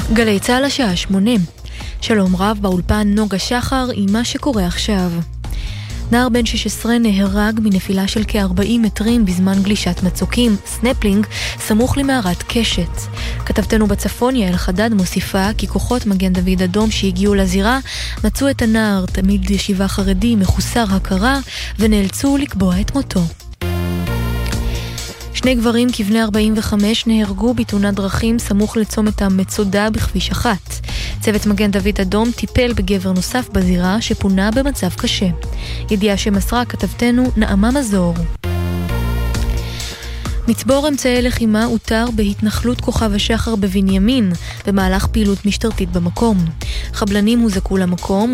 גלי צהל השעה 8. שלום רב, באולפן נוגה שחר עם מה שקורה עכשיו. נער בן 16 נהרג מנפילה של כ-40 מטרים בזמן גלישת מצוקים, סנפלינג, סמוך למערת קשת. כתבתנו בצפון יעל חדד מוסיפה כי כוחות מגן דוד אדום שהגיעו לזירה מצאו את הנער, תלמיד ישיבה חרדי מחוסר הכרה, ונאלצו לקבוע את מותו. 2 גברים כבני 45 נהרגו בתאונת דרכים סמוך לצומת המצודה בכביש 1. צוות מגן דוד אדום טיפל בגבר נוסף בזירה שפונה במצב קשה. ידיעה שמסרה כתבתנו נעמה מזור. מצבור אמצעי לחימה הותר בהתנחלות כוכב השחר בבנימין במהלך פעילות משטרתית במקום. חבלנים הוזקו למקום